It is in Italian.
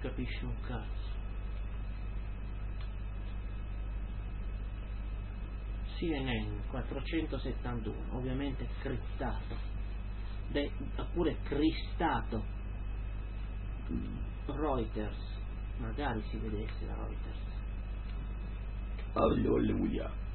capisce un cazzo. CNN 471, ovviamente criptato, oppure cristato. Reuters, magari si vedesse la Reuters. Alleluia.